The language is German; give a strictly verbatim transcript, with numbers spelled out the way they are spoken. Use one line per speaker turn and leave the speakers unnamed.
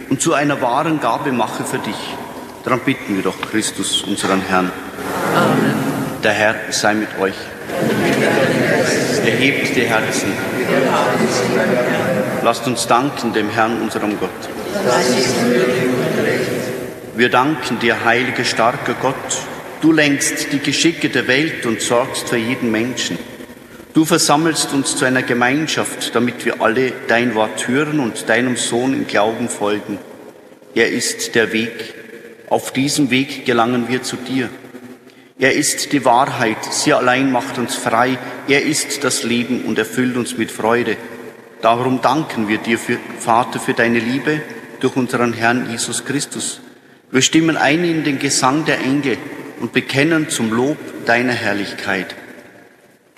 und zu einer wahren Gabe mache für dich. Darum bitten wir doch Christus, unseren Herrn. Amen. Der Herr sei mit euch. Erhebt die Herzen. Lasst uns danken dem Herrn, unserem Gott. Wir danken dir, heiliger, starker Gott. Du lenkst die Geschicke der Welt und sorgst für jeden Menschen. Du versammelst uns zu einer Gemeinschaft, damit wir alle dein Wort hören und deinem Sohn im Glauben folgen. Er ist der Weg. Auf diesem Weg gelangen wir zu dir. Er ist die Wahrheit. Sie allein macht uns frei. Er ist das Leben und erfüllt uns mit Freude. Darum danken wir dir, für, Vater, für deine Liebe durch unseren Herrn Jesus Christus. Wir stimmen ein in den Gesang der Engel und bekennen zum Lob deiner Herrlichkeit.